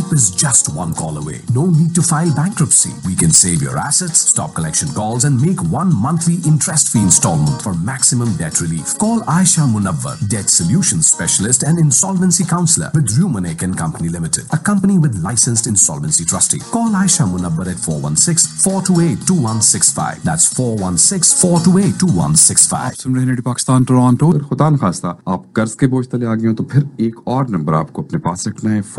Help is just one call away. No need to file bankruptcy. We can save your assets, stop collection calls, and make one monthly interest-free installment for maximum debt relief. Call Aisha Munawwar, Debt Solutions Specialist and Insolvency Counselor with Rumanek and Company Limited, a company with licensed insolvency trustee. Call Aisha Munawwar at 416-428-2165. That's 416-428-2165. सुन रहे हैं radio Pakistan Toronto. खुदा न खास्ता आप कर्ज के बोझ तले आ गए हो तो फिर एक और नंबर आपको अपने पास रखना है,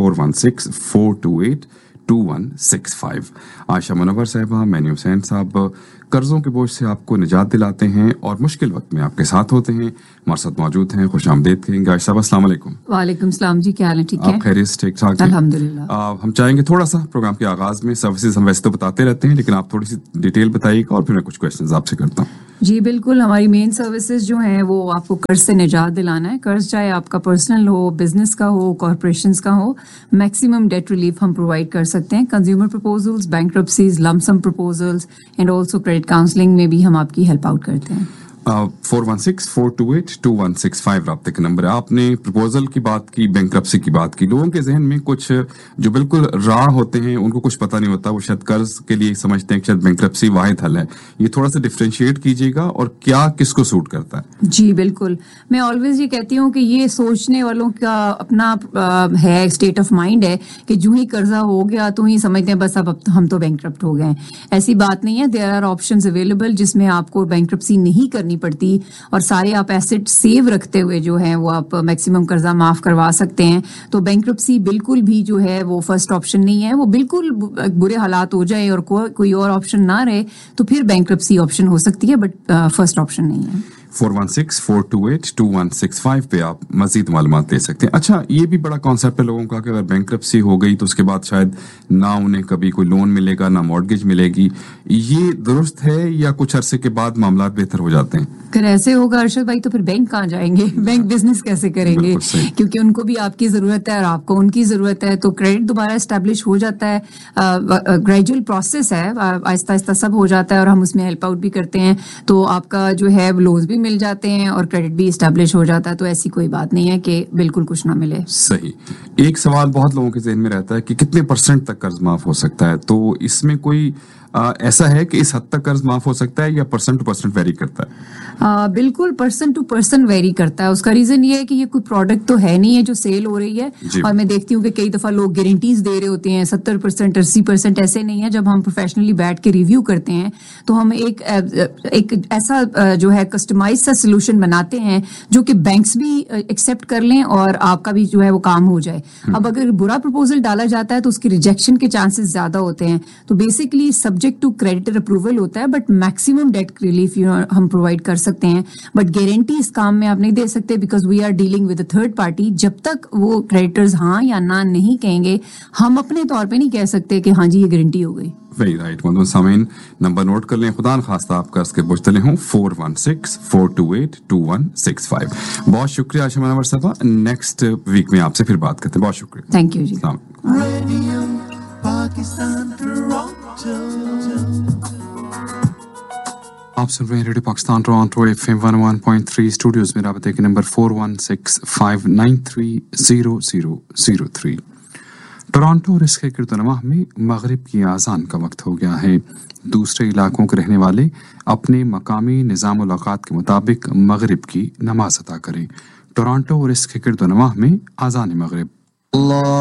416-428-2165। आयशा मुनव्वर साहिबा, मैनी हुसैन साहब कर्जों के बोझ से आपको निजात दिलाते हैं और मुश्किल वक्त में आपके साथ होते हैं। हमारे साथ मौजूद हैं, खुश आमदीद कहेंगे। आयशा साहब अस्सलाम वालेकुम। वालेकुम सलाम जी, क्या हाल है? ठीक है, आप खैरियत ठीक ठाक? अल्हम्दुलिल्लाह। हम चाहेंगे थोड़ा सा प्रोग्राम के आगाज में सर्विसेज हम वैसे तो बताते रहते हैं, लेकिन आप थोड़ी सी डिटेल बताइएगा और फिर मैं कुछ क्वेश्चंस आपसे करता हूँ। जी बिल्कुल, हमारी मेन सर्विसेज जो हैं वो आपको कर्ज से निजात दिलाना है। कर्ज चाहे आपका पर्सनल हो, बिजनेस का हो, कॉर्पोरेशंस का हो, मैक्सिमम डेट रिलीफ हम प्रोवाइड कर सकते हैं। Consumer proposals, बैंक्रप्सीज, lump some proposals and also credit counselling में भी हम आपकी हेल्प आउट करते हैं। 416-428-2165 राब्ते का नंबर है। आपने प्रपोजल की बात की, बैंक्रप्सी की बात की। लोगों के जहन में कुछ जो बिल्कुल राह होते हैं, उनको कुछ पता नहीं होता, वो शायद कर्ज के लिए समझते हैं कि शायद बैंक्रप्सी वाहिद हल है। ये थोड़ा सा डिफरेंशिएट कीजिएगा और क्या किसको सूट करता है? जी बिल्कुल, मैं ऑलवेज ये कहती हूँ कि ये सोचने वालों का अपना है, स्टेट ऑफ माइंड है कि जो ही कर्जा हो गया तो ही समझते हैं बस अब हम तो बैंक्रप्ट हो गए। ऐसी बात नहीं है। देयर आर ऑप्शंस अवेलेबल जिसमें आपको बैंक्रप्सी नहीं करनी पड़ती और सारे आप एसेट सेव रखते हुए जो है वो आप मैक्सिमम कर्जा माफ करवा सकते हैं। तो बैंक्रप्सी बिल्कुल भी जो है वो फर्स्ट ऑप्शन नहीं है। वो बिल्कुल बुरे हालात हो जाए और कोई और ऑप्शन ना रहे तो फिर बैंक्रप्सी ऑप्शन हो सकती है, बट फर्स्ट ऑप्शन नहीं है। 416-428-2165 पे आप मजीद मालूमात दे सकते हैं। अच्छा, ये भी बड़ा कॉन्सेप्ट है लोगों का कि अगर बैंक्रप्सी हो गई तो उसके बाद शायद ना उन्हें कभी कोई लोन मिलेगा, ना मॉर्गेज मिलेगी। ये दुरुस्त है या कुछ अरसे के बाद मामला बेहतर हो जाते हैं? अगर ऐसे होगा अरशद भाई तो फिर बैंक कहाँ जाएंगे? बैंक बिजनेस कैसे करेंगे? क्योंकि उनको भी आपकी जरूरत है और आपको उनकी जरूरत है। तो क्रेडिट दोबारा एस्टेब्लिश हो जाता है। ग्रेजुअल प्रोसेस है, आहिस्ता आहिस्ता सब हो जाता है और हम उसमें हेल्प आउट भी करते हैं। तो आपका जो है लोन्स भी मिल जाते हैं और क्रेडिट भी एस्टेब्लिश हो जाता है। तो ऐसी कोई बात नहीं है कि बिल्कुल कुछ ना मिले। सही। एक सवाल बहुत लोगों के ज़हन में रहता है कि कितने % तक कर्ज माफ हो सकता है? तो इसमें कोई ऐसा है कि इस हद तक कर्ज माफ हो सकता है या % टू % वेरी करता है? बिल्कुल % टू % वेरी करता है। उसका रीजन ये है कि ये कोई प्रोडक्ट तो है नहीं है जो सेल हो रही है। और मैं देखती हूँ कि कई दफा लोग गारंटीज दे रहे होते हैं 70%, 80%। ऐसे नहीं है। जब हम प्रोफेशनली बैठ के रिव्यू करते हैं तो हम एक ऐसा जो है कस्टमाइज सा सोल्यूशन बनाते हैं जो कि बैंक्स भी एक्सेप्ट कर लें और आपका भी जो है वो काम हो जाए। अब अगर बुरा प्रपोजल डाला जाता है तो उसकी रिजेक्शन के चांसेस ज्यादा होते हैं। तो basically subject to creditor approval होता है, बट मैक्सिमम डेट रिलीफ हम प्रोवाइड कर सकते हैं। बट गारंटी इस काम में आप नहीं दे सकते because we are dealing with a third party. जब तक वो क्रेडिटर्स हाँ या ना नहीं कहेंगे, हम अपने तौर पे नहीं कह सकते कि हाँ जी ये गारंटी हो गई। Very right. सामीन नंबर नोट कर लें, खुदा न खास्ता आप कर्ज के बोझ तले हों। 416-428-2165। बहुत शुक्रिया आयशा मुनव्वर साहबा। नेक्स्ट वीक में आपसे फिर बात करते हैं। बहुत शुक्रिया। थैंक यू जी। आप सुन रहे हैं radio Pakistan Toronto FM 101.3 studios में। राबते के नंबर 416-593-0003। टोरंटो और इसके गिरदोनवाह में मगरिब की आज़ान का वक्त हो गया है। दूसरे इलाकों के रहने वाले अपने मकामी निज़ाम उल औक़ात के मुताबिक मगरिब की नमाज अदा करें। टोरंटो और इसके गिरदोनवाह में आज़ान मगरिब।